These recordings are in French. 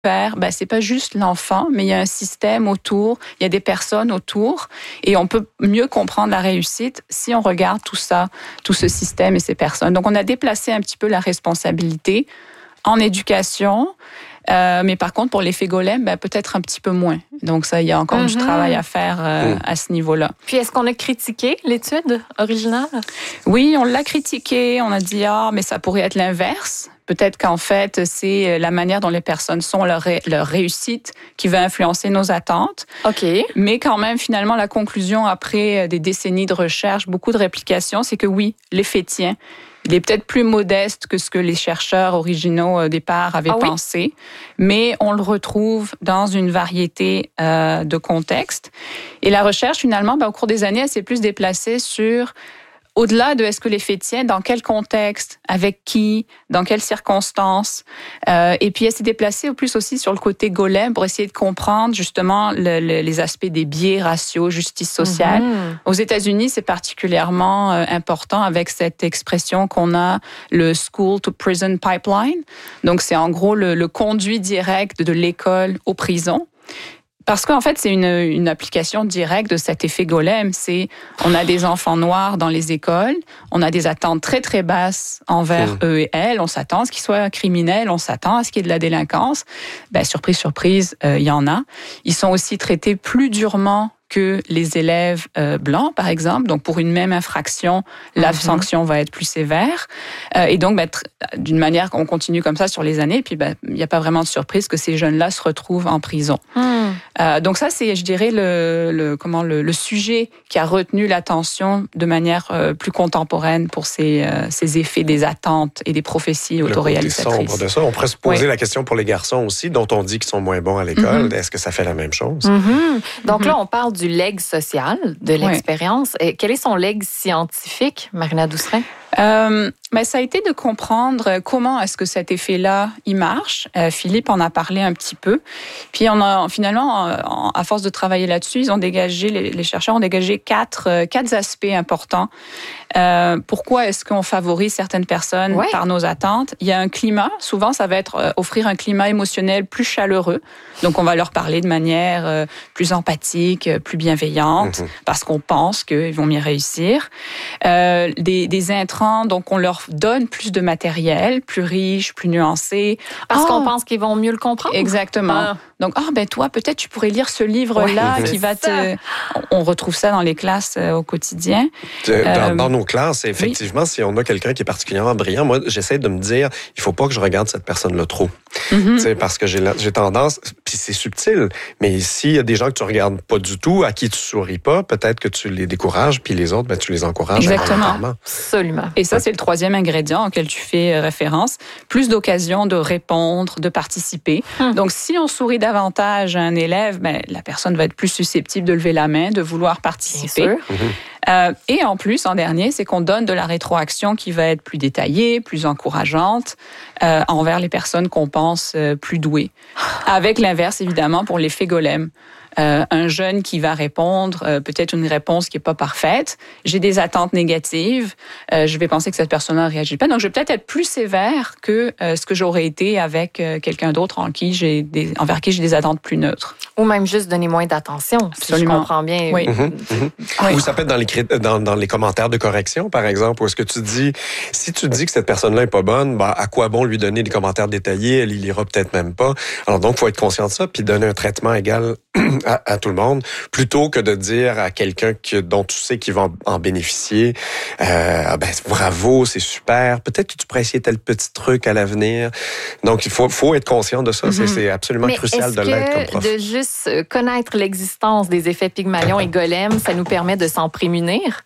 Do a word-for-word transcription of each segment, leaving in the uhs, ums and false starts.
Ben, c'est pas juste l'enfant, mais il y a un système autour, il y a des personnes autour, et on peut mieux comprendre la réussite si on regarde tout ça, tout ce système et ces personnes. Donc, on a déplacé un petit peu la responsabilité en éducation, euh, mais par contre, pour l'effet golem, ben, peut-être un petit peu moins. Donc, ça, il y a encore mm-hmm. du travail à faire euh, mm. à ce niveau-là. Puis, est-ce qu'on a critiqué l'étude originale? Oui, on l'a critiqué. On a dit, ah, mais ça pourrait être l'inverse. Peut-être qu'en fait, c'est la manière dont les personnes sont, leur, ré- leur réussite qui va influencer nos attentes. OK. Mais quand même, finalement, la conclusion après des décennies de recherche, beaucoup de réplications, c'est que oui, l'effet tient. Il est peut-être plus modeste que ce que les chercheurs originaux au départ avaient ah oui? pensé, mais on le retrouve dans une variété euh, de contextes. Et la recherche, finalement, ben, au cours des années, elle s'est plus déplacée sur... Au-delà de est-ce que l'effet tient, dans quel contexte, avec qui, dans quelles circonstances. Euh, et puis, elle s'est déplacée au plus aussi sur le côté golem pour essayer de comprendre justement le, le, les aspects des biais raciaux, justice sociale. Mm-hmm. Aux États-Unis, c'est particulièrement euh, important avec cette expression qu'on a, le school to prison pipeline. Donc, c'est en gros le, le conduit direct de l'école aux prisons. Parce qu'en fait, c'est une, une application directe de cet effet golem. C'est, on a des enfants noirs dans les écoles, on a des attentes très, très basses envers mmh. eux et elles. On s'attend à ce qu'ils soient criminels, on s'attend à ce qu'il y ait de la délinquance. Ben, surprise, surprise, euh, il y en a. Ils sont aussi traités plus durement que les élèves euh, blancs, par exemple. Donc, pour une même infraction, la mm-hmm. sanction va être plus sévère. Euh, et donc, ben, tr- d'une manière, on continue comme ça sur les années. Puis, ben, il n'y a pas vraiment de surprise que ces jeunes-là se retrouvent en prison. Mm. Euh, donc, ça, c'est, je dirais, le, le, comment, le, le sujet qui a retenu l'attention de manière euh, plus contemporaine pour ces, euh, ces effets des attentes et des prophéties autoréalisatrices. Le côté sombre de ça. On pourrait se poser oui. la question pour les garçons aussi, dont on dit qu'ils sont moins bons à l'école. Mm-hmm. Est-ce que ça fait la même chose? Mm-hmm. Donc mm-hmm. là, on parle du legs social, de l'expérience. Oui. Quel est son legs scientifique, Marina Douceret? Euh, ben, ça a été de comprendre comment est-ce que cet effet-là, il marche. Euh, Philippe en a parlé un petit peu. Puis on a finalement, en, à force de travailler là-dessus, ils ont dégagé, les, les chercheurs ont dégagé quatre, euh, quatre aspects importants. Euh, pourquoi est-ce qu'on favorise certaines personnes ouais. par nos attentes? Il y a un climat. Souvent, ça va être euh, offrir un climat émotionnel plus chaleureux. Donc, on va leur parler de manière euh, plus empathique, plus bienveillante, mm-hmm. parce qu'on pense qu'ils vont mieux réussir. Euh, des, des intrants, donc on leur donne plus de matériel, plus riche, plus nuancé. Parce oh, qu'on pense qu'ils vont mieux le comprendre. Exactement. Ah. Donc, ah, ben toi, peut-être tu pourrais lire ce livre-là ouais, qui va te... On retrouve ça dans les classes euh, au quotidien. Dans, euh, dans nos classes, effectivement, oui. si on a quelqu'un qui est particulièrement brillant, moi, j'essaie de me dire, il faut pas que je regarde cette personne-là trop. Mm-hmm. Tu sais, parce que j'ai, j'ai tendance, puis c'est subtil, mais s'il y a des gens que tu regardes pas du tout, à qui tu souris pas, peut-être que tu les décourages, puis les autres, ben, tu les encourages. Exactement. Absolument. Et ça, c'est le troisième ingrédient auquel tu fais référence. Plus d'occasions de répondre, de participer. Hum. Donc, si on sourit davantage à un élève, ben, la personne va être plus susceptible de lever la main, de vouloir participer. Bien sûr. Mm-hmm. Euh, et en plus, en dernier, c'est qu'on donne de la rétroaction qui va être plus détaillée, plus encourageante euh, envers les personnes qu'on pense euh, plus douées. Avec l'inverse, évidemment, pour l'effet golem. Euh, un jeune qui va répondre, euh, peut-être une réponse qui est pas parfaite. J'ai des attentes négatives. Euh, je vais penser que cette personne-là ne réagit pas. Donc, je vais peut-être être plus sévère que euh, ce que j'aurais été avec euh, quelqu'un d'autre en qui j'ai des, envers qui j'ai des attentes plus neutres. Ou même juste donner moins d'attention, si je comprends bien. Oui. Mm-hmm. Mm-hmm. Oui. Ou ça peut être dans les, dans, dans les commentaires de correction, par exemple, où est-ce que tu dis, si tu dis que cette personne-là est pas bonne, ben, à quoi bon lui donner des commentaires détaillés? Elle y lira peut-être même pas. Alors donc, il faut être conscient de ça, puis donner un traitement égal À, à tout le monde, plutôt que de dire à quelqu'un que, dont tu sais qu'il va en, en bénéficier, euh, ben, bravo, c'est super, peut-être que tu pourrais essayer tel petit truc à l'avenir. Donc, il faut, faut être conscient de ça, mm-hmm. c'est, c'est absolument Mais crucial de l'être comme prof. De juste connaître l'existence des effets Pygmalion et Golem, ça nous permet de s'en prémunir?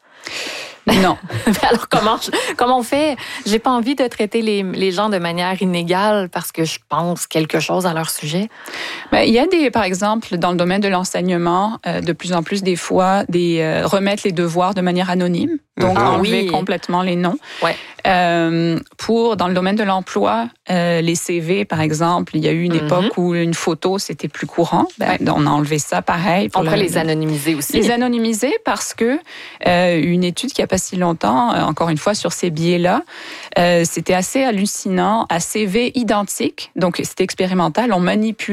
Non. Alors, comment, comment on fait? J'ai pas envie de traiter les, les gens de manière inégale parce que je pense quelque chose à leur sujet. Ben, il y a des, par exemple, dans le domaine de l'enseignement, euh, de plus en plus des fois, des euh, remettre les devoirs de manière anonyme. Donc, Ah enlever oui. complètement les noms. Ouais. Euh, pour, dans le domaine de l'emploi, euh, les C V, par exemple, il y a eu une Mm-hmm. époque où une photo, c'était plus courant. Ben, on a enlevé ça, pareil. Pour On pourrait le, les anonymiser aussi. Les anonymiser parce que euh, une étude qui a pas si longtemps, euh, encore une fois, sur ces biais-là, euh, c'était assez hallucinant. À C V identique, donc c'était expérimental, on manipulait